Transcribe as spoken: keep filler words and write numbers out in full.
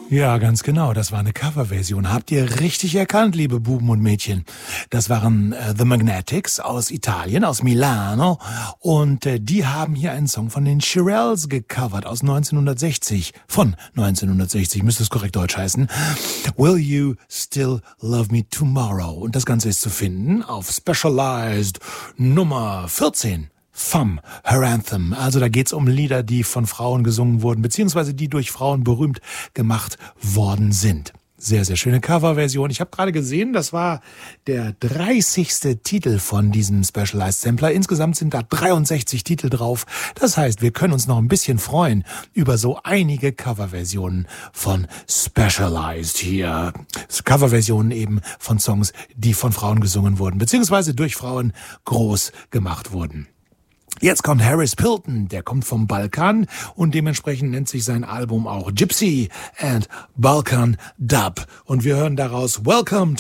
Ja, ganz genau. Das war eine Coverversion. Habt ihr richtig erkannt, liebe Buben und Mädchen? Das waren äh, The Magnetics aus Italien, aus Milano. Und äh, die haben hier einen Song von den Shirelles gecovert aus neunzehnhundertsechzig. Von neunzehnhundertsechzig, müsste es korrekt deutsch heißen. Will You Still Love Me Tomorrow? Und das Ganze ist zu finden auf Specialized Nummer vierzehn. Femme, Her Anthem. Also da geht's um Lieder, die von Frauen gesungen wurden, beziehungsweise die durch Frauen berühmt gemacht worden sind. Sehr, sehr schöne Coverversion. Ich habe gerade gesehen, das war der dreißigste Titel von diesem Specialized Sampler. Insgesamt sind da dreiundsechzig Titel drauf. Das heißt, wir können uns noch ein bisschen freuen über so einige Coverversionen von Specialized hier. Coverversionen eben von Songs, die von Frauen gesungen wurden, beziehungsweise durch Frauen groß gemacht wurden. Jetzt kommt Harris Pilton, der kommt vom Balkan und dementsprechend nennt sich sein Album auch Gypsy and Balkan Dub. Und wir hören daraus Welcome